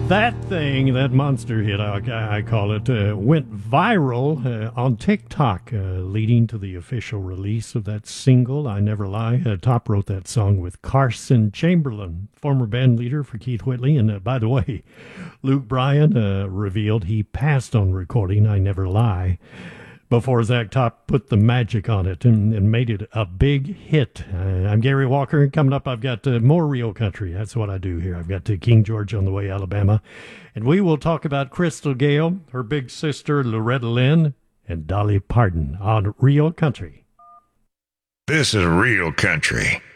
That thing, that monster hit, I call it, went viral on TikTok, leading to the official release of that single, I Never Lie. Top wrote that song with Carson Chamberlain, former band leader for Keith Whitley. And by the way, Luke Bryan revealed he passed on recording I Never Lie before Zach Top put the magic on it and made it a big hit. I'm Gary Walker, and coming up I've got more Real Country. That's what I do here. I've got King George on the Way, Alabama. And we will talk about Crystal Gayle, her big sister Loretta Lynn, and Dolly Parton on Real Country. This is Real Country.